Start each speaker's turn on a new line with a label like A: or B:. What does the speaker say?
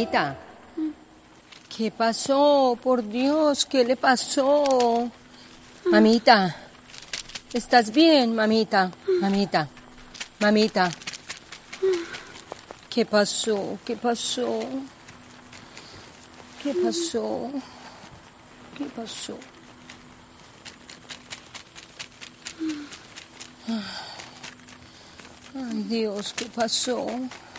A: Mamita, ¿qué pasó? Por Dios, ¿qué le pasó? Mamita, ¿estás bien, mamita? Mamita, mamita. ¿Qué pasó? ¿Qué pasó? ¿Qué pasó? ¿Qué pasó? Ay, Dios, ¿qué pasó?